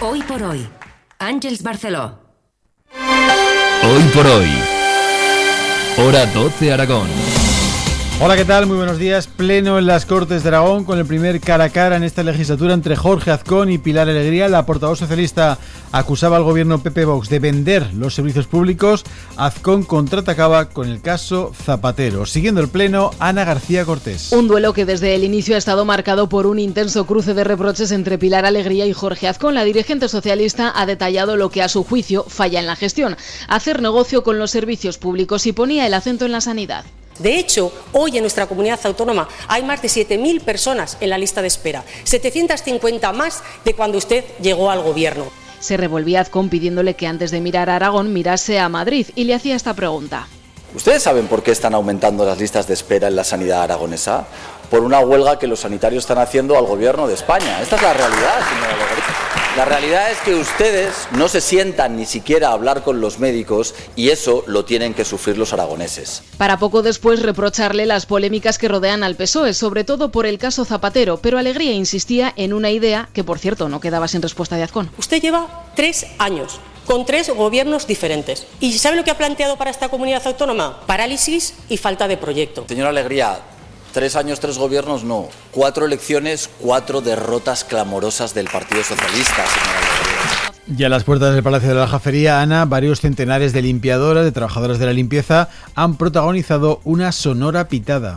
Hoy por hoy, Àngels Barceló. Hoy por hoy, hora 12 Aragón. Hola, ¿qué tal? Muy buenos días. Pleno en las Cortes de Aragón con el primer cara a cara en esta legislatura entre Jorge Azcón y Pilar Alegría. La portavoz socialista acusaba al gobierno PP-Vox de vender los servicios públicos. Azcón contraatacaba con el caso Zapatero. Siguiendo el pleno, Ana García Cortés. Un duelo que desde el inicio ha estado marcado por un intenso cruce de reproches entre Pilar Alegría y Jorge Azcón. La dirigente socialista ha detallado lo que a su juicio falla en la gestión: hacer negocio con los servicios públicos, y ponía el acento en la sanidad. De hecho, hoy en nuestra comunidad autónoma hay más de 7.000 personas en la lista de espera, 750 más de cuando usted llegó al gobierno. Se revolvía Azcón pidiéndole que antes de mirar a Aragón mirase a Madrid y le hacía esta pregunta. ¿Ustedes saben por qué están aumentando las listas de espera en la sanidad aragonesa? Por una huelga que los sanitarios están haciendo al gobierno de España. Esta es la realidad, señora Logarita. La realidad es que ustedes no se sientan ni siquiera a hablar con los médicos, y eso lo tienen que sufrir los aragoneses. Para poco después reprocharle las polémicas que rodean al PSOE, sobre todo por el caso Zapatero, pero Alegría insistía en una idea que, por cierto, no quedaba sin respuesta de Azcón. Usted lleva 3 años con 3 gobiernos diferentes. ¿Y sabe lo que ha planteado para esta comunidad autónoma? Parálisis y falta de proyecto. Señora Alegría, 3 años, 3 gobiernos, no. 4 elecciones, 4 derrotas clamorosas del Partido Socialista, señora Alegría. Ya a las puertas del Palacio de la Aljafería, Ana, varios centenares de limpiadoras, de trabajadoras de la limpieza, han protagonizado una sonora pitada.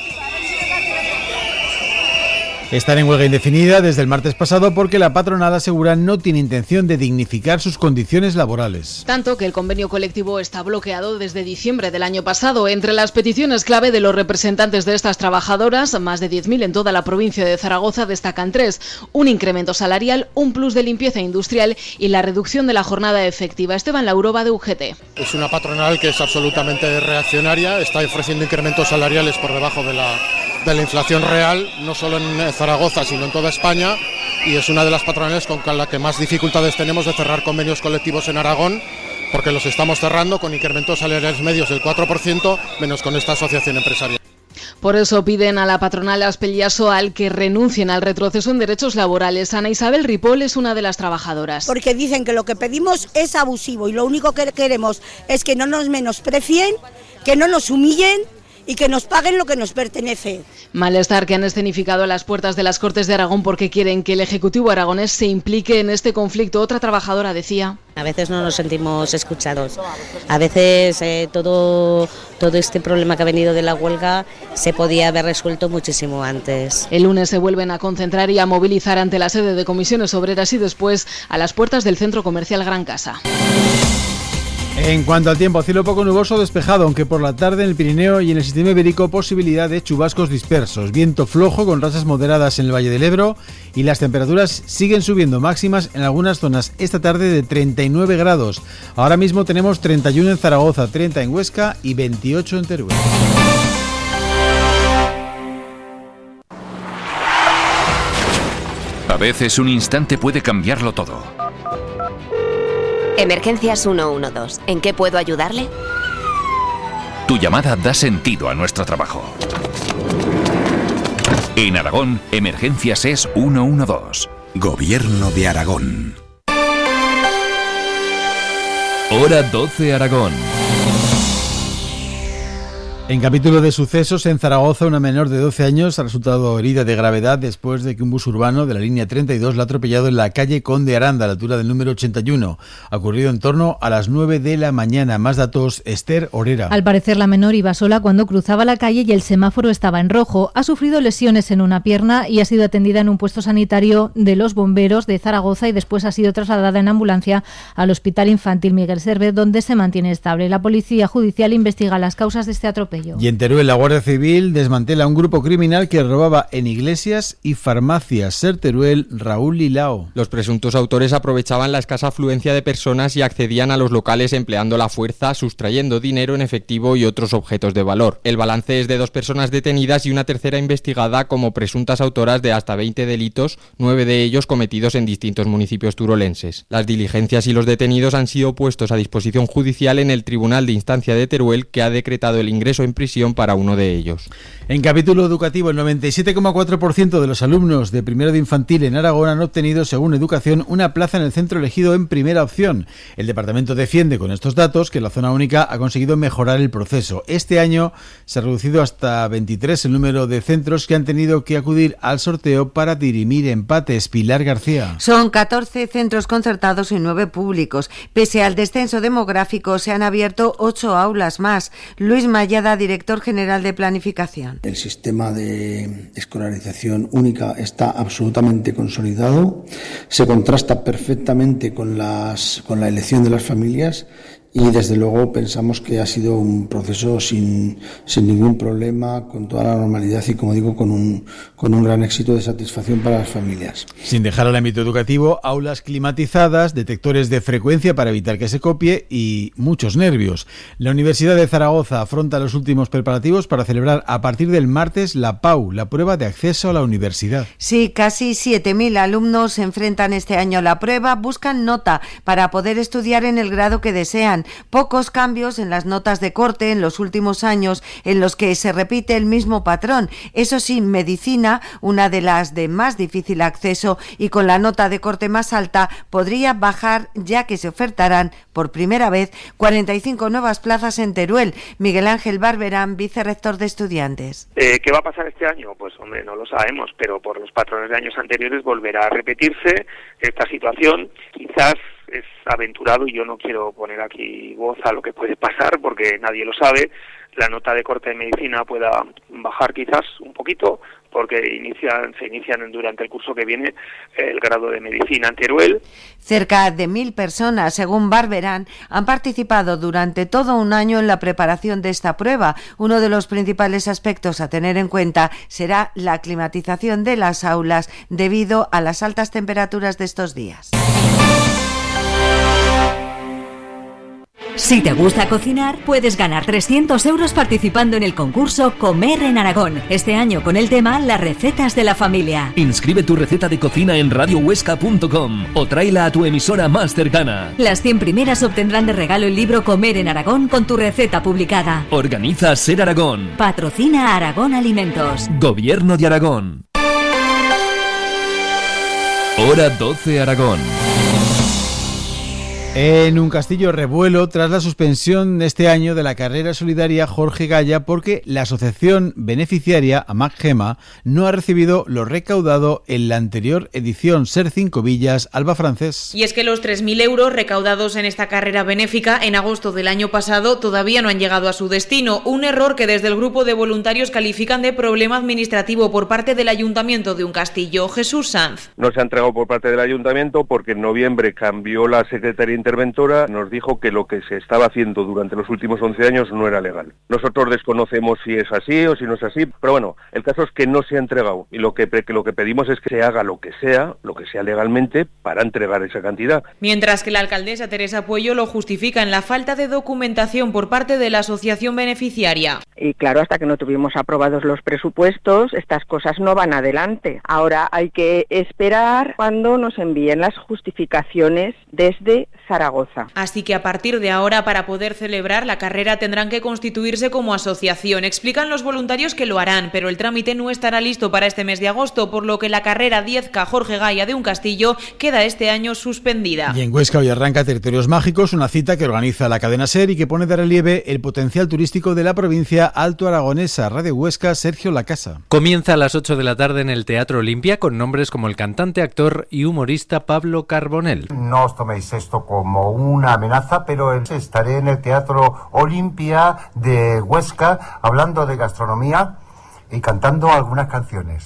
Están en huelga indefinida desde el martes pasado porque la patronal asegura no tiene intención de dignificar sus condiciones laborales. Tanto que el convenio colectivo está bloqueado desde diciembre del año pasado. Entre las peticiones clave de los representantes de estas trabajadoras, más de 10.000 en toda la provincia de Zaragoza, destacan 3: un incremento salarial, un plus de limpieza industrial y la reducción de la jornada efectiva. Esteban Laurova, de UGT. Es una patronal que es absolutamente reaccionaria, está ofreciendo incrementos salariales por debajo de la inflación real, no solo en Zaragoza, sino en toda España, y es una de las patronales con la que más dificultades tenemos de cerrar convenios colectivos en Aragón, porque los estamos cerrando con incrementos salariales medios del 4%, menos con esta asociación empresarial. Por eso piden a la patronal Aspellaso al que renuncien al retroceso en derechos laborales. Ana Isabel Ripoll es una de las trabajadoras. Porque dicen que lo que pedimos es abusivo y lo único que queremos es que no nos menosprecien, que no nos humillen y que nos paguen lo que nos pertenece. Malestar que han escenificado a las puertas de las Cortes de Aragón porque quieren que el Ejecutivo aragonés se implique en este conflicto. Otra trabajadora decía: a veces no nos sentimos escuchados. A veces todo este problema que ha venido de la huelga se podía haber resuelto muchísimo antes. El lunes se vuelven a concentrar y a movilizar ante la sede de Comisiones Obreras y después a las puertas del Centro Comercial Gran Casa. En cuanto al tiempo, cielo poco nuboso despejado, aunque por la tarde en el Pirineo y en el sistema ibérico posibilidad de chubascos dispersos. Viento flojo con rachas moderadas en el Valle del Ebro, y las temperaturas siguen subiendo, máximas en algunas zonas esta tarde de 39 grados. Ahora mismo tenemos 31 en Zaragoza, 30 en Huesca y 28 en Teruel. A veces un instante puede cambiarlo todo. Emergencias 112. ¿En qué puedo ayudarle? Tu llamada da sentido a nuestro trabajo. En Aragón, Emergencias es 112. Gobierno de Aragón. Hora 12 Aragón. En capítulo de sucesos, en Zaragoza, una menor de 12 años ha resultado herida de gravedad después de que un bus urbano de la línea 32 la ha atropellado en la calle Conde Aranda, a la altura del número 81. Ha ocurrido en torno a las 9 de la mañana. Más datos, Esther Orera. Al parecer, la menor iba sola cuando cruzaba la calle y el semáforo estaba en rojo. Ha sufrido lesiones en una pierna y ha sido atendida en un puesto sanitario de los bomberos de Zaragoza y después ha sido trasladada en ambulancia al Hospital Infantil Miguel Servet, donde se mantiene estable. La policía judicial investiga las causas de este atropello. Y en Teruel, la Guardia Civil desmantela un grupo criminal que robaba en iglesias y farmacias. Ser Teruel, Raúl Lilao. Los presuntos autores aprovechaban la escasa afluencia de personas y accedían a los locales empleando la fuerza, sustrayendo dinero en efectivo y otros objetos de valor. El balance es de 2 personas detenidas y una tercera investigada como presuntas autoras de hasta 20 delitos, 9 de ellos cometidos en distintos municipios turolenses. Las diligencias y los detenidos han sido puestos a disposición judicial en el Tribunal de Instancia de Teruel, que ha decretado el ingreso en en prisión para uno de ellos. En capítulo educativo, el 97,4% de los alumnos de primero de infantil en Aragón han obtenido, según Educación, una plaza en el centro elegido en primera opción. El departamento defiende con estos datos que la zona única ha conseguido mejorar el proceso. Este año se ha reducido hasta 23 el número de centros que han tenido que acudir al sorteo para dirimir empates. Pilar García. Son 14 centros concertados y 9 públicos. Pese al descenso demográfico, se han abierto 8 aulas más. Luis Mayada, director general de Planificación. El sistema de escolarización única está absolutamente consolidado, se contrasta perfectamente con la elección de las familias y desde luego pensamos que ha sido un proceso sin ningún problema, con toda la normalidad y, como digo, con un gran éxito de satisfacción para las familias. Sin dejar el ámbito educativo, aulas climatizadas, detectores de frecuencia para evitar que se copie y muchos nervios. La Universidad de Zaragoza afronta los últimos preparativos para celebrar a partir del martes la PAU, la prueba de acceso a la universidad. Sí, casi 7.000 alumnos se enfrentan este año a la prueba, buscan nota para poder estudiar en el grado que desean. Pocos cambios en las notas de corte en los últimos años en los que se repite el mismo patrón. Eso sí, medicina, una de las de más difícil acceso y con la nota de corte más alta, podría bajar, ya que se ofertarán por primera vez 45 nuevas plazas en Teruel. Miguel Ángel Barberán, vicerrector de estudiantes. ¿Qué va a pasar este año? Pues hombre, no lo sabemos, pero por los patrones de años anteriores volverá a repetirse esta situación. Quizás es aventurado y yo no quiero poner aquí voz a lo que puede pasar porque nadie lo sabe. La nota de corte de medicina pueda bajar quizás un poquito porque se inician durante el curso que viene el grado de medicina en Teruel. Cerca de 1.000 personas, según Barberán, han participado durante todo un año en la preparación de esta prueba. Uno de los principales aspectos a tener en cuenta será la climatización de las aulas debido a las altas temperaturas de estos días. Si te gusta cocinar, puedes ganar 300 euros participando en el concurso Comer en Aragón. Este año con el tema Las recetas de la familia. Inscribe tu receta de cocina en radiohuesca.com o tráela a tu emisora más cercana. Las 100 primeras obtendrán de regalo el libro Comer en Aragón con tu receta publicada. Organiza Ser Aragón. Patrocina Aragón Alimentos. Gobierno de Aragón. Hora 12 Aragón. En un castillo revuelo tras la suspensión este año de la carrera solidaria Jorge Gaya porque la asociación beneficiaria AMAC Gema no ha recibido lo recaudado en la anterior edición. Ser 5 Villas, Alba Francés. Y es que los 3.000 euros recaudados en esta carrera benéfica en agosto del año pasado todavía no han llegado a su destino. Un error que desde el grupo de voluntarios califican de problema administrativo por parte del Ayuntamiento de un Castillo. Jesús Sanz. No se ha entregado por parte del Ayuntamiento porque en noviembre cambió la Secretaría Interventora, nos dijo que lo que se estaba haciendo durante los últimos 11 años no era legal. Nosotros desconocemos si es así o si no es así, pero bueno, el caso es que no se ha entregado y lo que pedimos es que se haga lo que sea legalmente para entregar esa cantidad. Mientras que la alcaldesa Teresa Puello lo justifica en la falta de documentación por parte de la asociación beneficiaria. Y claro, hasta que no tuvimos aprobados los presupuestos, estas cosas no van adelante. Ahora hay que esperar cuando nos envíen las justificaciones desde Zaragoza. Así que a partir de ahora, para poder celebrar la carrera, tendrán que constituirse como asociación. Explican los voluntarios que lo harán, pero el trámite no estará listo para este mes de agosto, por lo que la carrera 10K Jorge Gaya de un Castillo queda este año suspendida. Y en Huesca hoy arranca Territorios Mágicos, una cita que organiza la cadena SER y que pone de relieve el potencial turístico de la provincia alto aragonesa. Radio Huesca, Sergio Lacasa. Comienza a las 8 de la tarde en el Teatro Olimpia con nombres como el cantante, actor y humorista Pablo Carbonell. No os toméis esto como una amenaza, pero estaré en el Teatro Olimpia de Huesca hablando de gastronomía y cantando algunas canciones.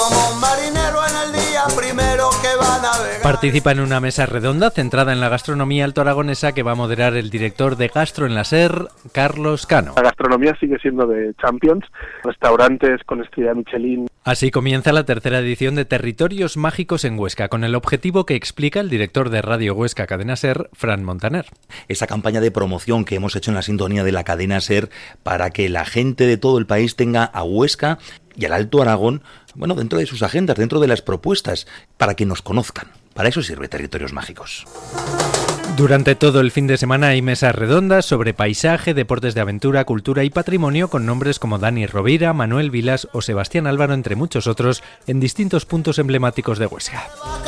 Participa en una mesa redonda centrada en la gastronomía altoaragonesa que va a moderar el director de Gastro en la SER, Carlos Cano. La gastronomía sigue siendo de Champions, restaurantes con estrella Michelin. Así comienza la tercera edición de Territorios Mágicos en Huesca, con el objetivo que explica el director de Radio Huesca Cadena SER, Fran Montaner. Esa campaña de promoción que hemos hecho en la sintonía de la cadena SER para que la gente de todo el país tenga a Huesca y al Alto Aragón dentro de sus agendas, dentro de las propuestas, para que nos conozcan. Para eso sirve Territorios Mágicos. Durante todo el fin de semana hay mesas redondas sobre paisaje, deportes de aventura, cultura y patrimonio con nombres como Dani Rovira, Manuel Vilas o Sebastián Álvaro, entre muchos otros, en distintos puntos emblemáticos de Huesca.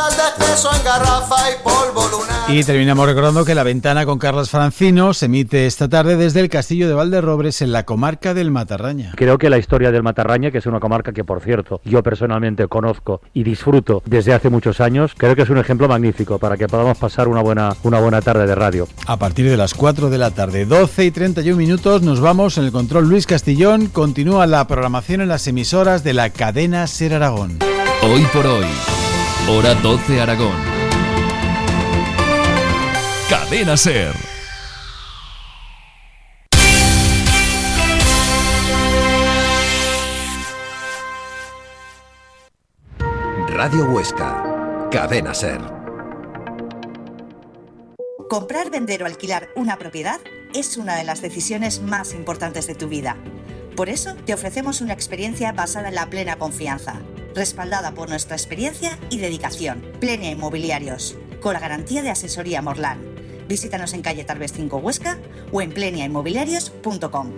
Y terminamos recordando que La Ventana con Carlos Francino se emite esta tarde desde el Castillo de Valderrobres en la comarca del Matarraña. Creo que la historia del Matarraña, que es una comarca que, por cierto, yo personalmente conozco y disfruto desde hace muchos años, creo que es un ejemplo magnífico para que podamos pasar una buena tarde de radio. A partir de las 4 de la tarde, 12:31, nos vamos. En el control Luis Castillón. Continúa la programación en las emisoras de la cadena SER Aragón. Hoy por hoy, hora 12 Aragón. Cadena SER. Radio Huesca, cadena SER. Comprar, vender o alquilar una propiedad es una de las decisiones más importantes de tu vida. Por eso te ofrecemos una experiencia basada en la plena confianza, respaldada por nuestra experiencia y dedicación. Plenia Inmobiliarios, con la garantía de asesoría Morlán. Visítanos en calle Tarbes 5 Huesca o en pleniainmobiliarios.com.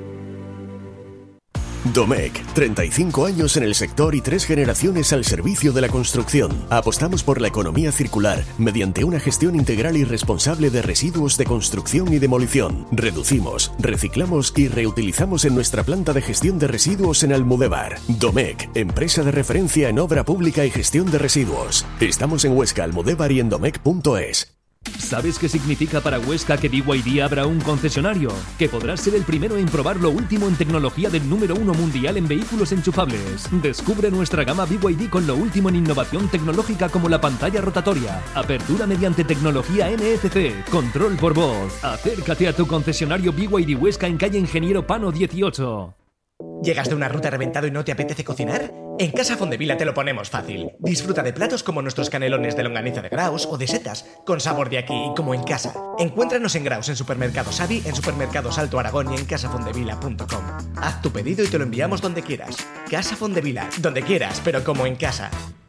Domecq, 35 años en el sector y 3 generaciones al servicio de la construcción. Apostamos por la economía circular mediante una gestión integral y responsable de residuos de construcción y demolición. Reducimos, reciclamos y reutilizamos en nuestra planta de gestión de residuos en Almudévar. Domecq, empresa de referencia en obra pública y gestión de residuos. Estamos en Huesca, Almudévar y en domecq.es. ¿Sabes qué significa para Huesca que BYD abra un concesionario? Que podrás ser el primero en probar lo último en tecnología del número 1 mundial en vehículos enchufables. Descubre nuestra gama BYD con lo último en innovación tecnológica como la pantalla rotatoria, apertura mediante tecnología NFC, control por voz. Acércate a tu concesionario BYD Huesca en calle Ingeniero Pano 18. ¿Llegas de una ruta reventado y no te apetece cocinar? En Casa Fondevila te lo ponemos fácil. Disfruta de platos como nuestros canelones de longaniza de Graus o de setas, con sabor de aquí y como en casa. Encuéntranos en Graus, en Supermercados Avi, en Supermercados Alto Aragón y en casafondevila.com. Haz tu pedido y te lo enviamos donde quieras. Casa Fondevila, donde quieras, pero como en casa.